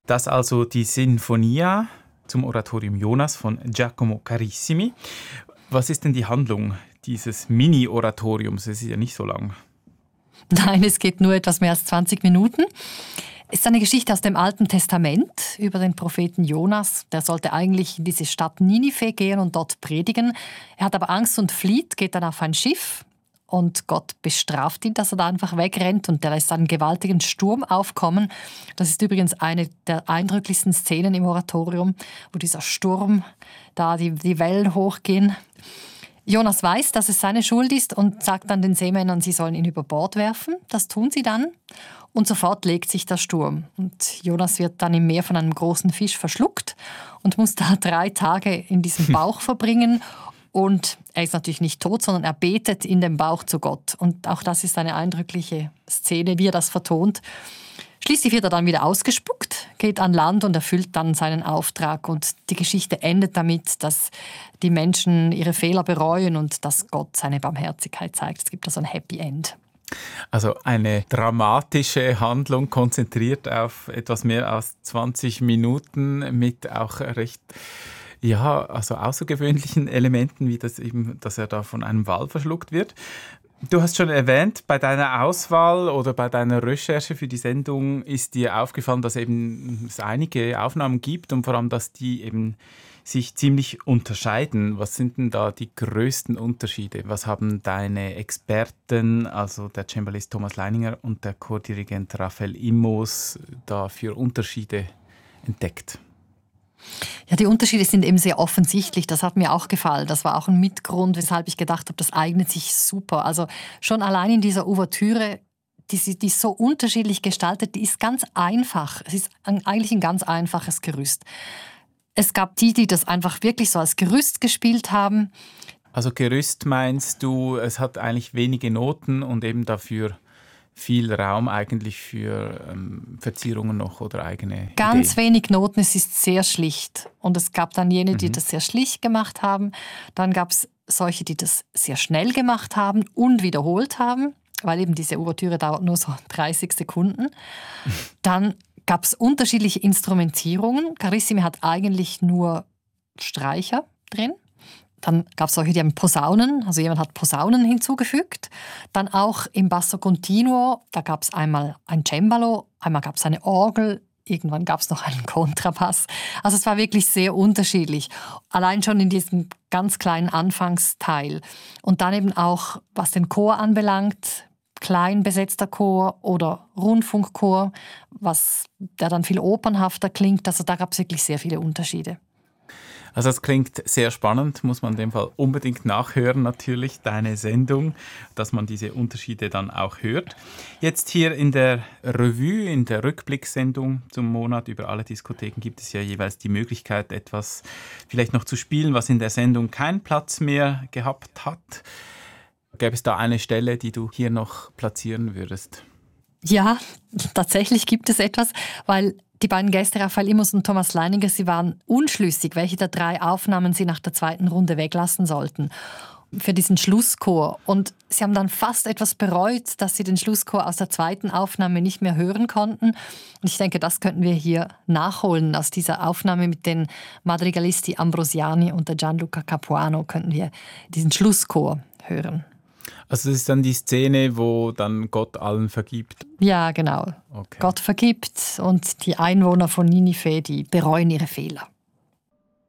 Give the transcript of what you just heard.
Das also die Sinfonia zum Oratorium Jonas von Giacomo Carissimi. Was ist denn die Handlung dieses Mini-Oratoriums? Es ist ja nicht so lang. Nein, es geht nur etwas mehr als 20 Minuten. Es ist eine Geschichte aus dem Alten Testament über den Propheten Jonas. Der sollte eigentlich in diese Stadt Ninive gehen und dort predigen. Er hat aber Angst und flieht, geht dann auf ein Schiff. Und Gott bestraft ihn, dass er da einfach wegrennt und der lässt einen gewaltigen Sturm aufkommen. Das ist übrigens eine der eindrücklichsten Szenen im Oratorium, wo dieser Sturm, da die Wellen hochgehen. Jonas weiß, dass es seine Schuld ist und sagt dann den Seemännern, sie sollen ihn über Bord werfen. Das tun sie dann und sofort legt sich der Sturm. Und Jonas wird dann im Meer von einem großen Fisch verschluckt und muss da 3 Tage in diesem Bauch verbringen. Und er ist natürlich nicht tot, sondern er betet in dem Bauch zu Gott. Und auch das ist eine eindrückliche Szene, wie er das vertont. Schließlich wird er dann wieder ausgespuckt, geht an Land und erfüllt dann seinen Auftrag. Und die Geschichte endet damit, dass die Menschen ihre Fehler bereuen und dass Gott seine Barmherzigkeit zeigt. Es gibt da so ein Happy End. Also eine dramatische Handlung, konzentriert auf etwas mehr als 20 Minuten mit auch recht... Ja, also außergewöhnlichen Elementen, wie das eben, dass er da von einem Wal verschluckt wird. Du hast schon erwähnt, bei deiner Auswahl oder bei deiner Recherche für die Sendung ist dir aufgefallen, dass es einige Aufnahmen gibt und vor allem, dass die eben sich ziemlich unterscheiden. Was sind denn da die größten Unterschiede? Was haben deine Experten, also der Cembalist Thomas Leininger und der Chordirigent Raphael Immos, da für Unterschiede entdeckt? Ja, die Unterschiede sind eben sehr offensichtlich. Das hat mir auch gefallen. Das war auch ein Mitgrund, weshalb ich gedacht habe, das eignet sich super. Also schon allein in dieser Ouvertüre, die ist so unterschiedlich gestaltet, die ist ganz einfach. Es ist eigentlich ein ganz einfaches Gerüst. Es gab die das einfach wirklich so als Gerüst gespielt haben. Also Gerüst meinst du, es hat eigentlich wenige Noten und eben dafür viel Raum eigentlich für Verzierungen noch oder eigene Ganz Ideen. wenig Noten, es ist sehr schlicht. Und es gab dann jene, die das sehr schlicht gemacht haben. Dann gab es solche, die das sehr schnell gemacht haben und wiederholt haben, weil eben diese Ouvertüre dauert nur so 30 Sekunden. Dann gab es unterschiedliche Instrumentierungen. Carissimi hat eigentlich nur Streicher drin. Dann gab es solche, die haben Posaunen, also jemand hat Posaunen hinzugefügt. Dann auch im Basso Continuo, da gab es einmal ein Cembalo, einmal gab es eine Orgel, irgendwann gab es noch einen Kontrabass. Also es war wirklich sehr unterschiedlich, allein schon in diesem ganz kleinen Anfangsteil. Und dann eben auch, was den Chor anbelangt, klein besetzter Chor oder Rundfunkchor, der dann viel opernhafter klingt. Also da gab es wirklich sehr viele Unterschiede. Also das klingt sehr spannend, muss man in dem Fall unbedingt nachhören natürlich, deine Sendung, dass man diese Unterschiede dann auch hört. Jetzt hier in der Revue, in der Rückblicksendung zum Monat über alle Diskotheken gibt es ja jeweils die Möglichkeit, etwas vielleicht noch zu spielen, was in der Sendung keinen Platz mehr gehabt hat. Gäbe es da eine Stelle, die du hier noch platzieren würdest? Ja, tatsächlich gibt es etwas, weil die beiden Gäste, Raphael Immos und Thomas Leininger, sie waren unschlüssig, welche der 3 Aufnahmen sie nach der 2. Runde weglassen sollten für diesen Schlusschor. Und sie haben dann fast etwas bereut, dass sie den Schlusschor aus der 2. Aufnahme nicht mehr hören konnten. Und ich denke, das könnten wir hier nachholen. Aus dieser Aufnahme mit den Madrigalisti Ambrosiani und der Gianluca Capuano könnten wir diesen Schlusschor hören. Also das ist dann die Szene, wo dann Gott allen vergibt? Ja, genau. Okay. Gott vergibt und die Einwohner von Ninive, die bereuen ihre Fehler.